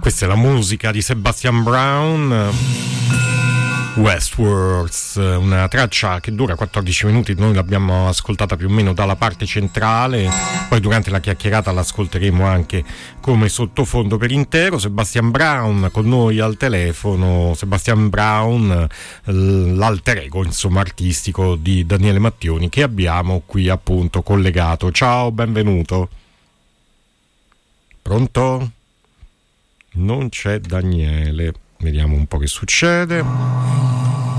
Questa è la musica di Sebastian Brown, Westworlds, una traccia che dura 14 minuti, noi l'abbiamo ascoltata più o meno dalla parte centrale, poi durante la chiacchierata l'ascolteremo anche come sottofondo per intero. Sebastian Brown con noi al telefono, Sebastian Brown, l'alter ego insomma artistico di Daniele Mattioni, che abbiamo qui appunto collegato. Ciao, benvenuto. Pronto? Non c'è Daniele, vediamo un po' che succede.